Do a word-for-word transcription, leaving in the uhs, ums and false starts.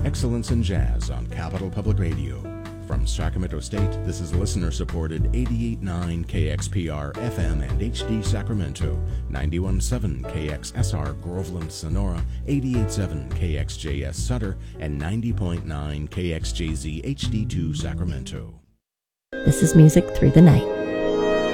Excellence in Jazz on Capital Public Radio. From Sacramento State, this is listener-supported eighty-eight point nine K X P R F M and H D Sacramento, ninety-one point seven K X S R Groveland Sonora, eighty-eight point seven K X J S Sutter, and ninety point nine K X J Z H D two Sacramento. This is Music Through the Night.